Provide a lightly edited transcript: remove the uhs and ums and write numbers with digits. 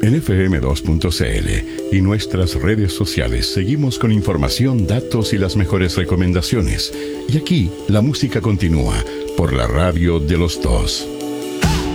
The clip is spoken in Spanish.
En fm2.cl y nuestras redes sociales seguimos con información, datos y las mejores recomendaciones. Y aquí la música continúa por la radio de los dos.